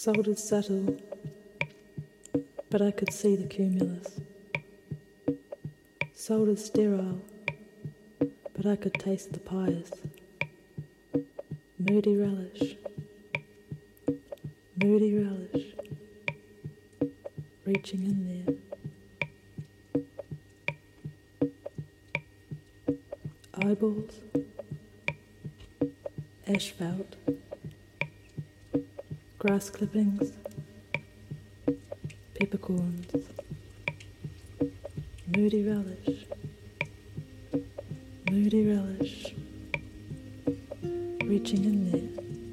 Salted subtle, but I could see the cumulus. Salted sterile, but I could taste the pious. Moody relish, reaching in there. Eyeballs, asphalt, grass clippings, peppercorns, moody relish, reaching in there.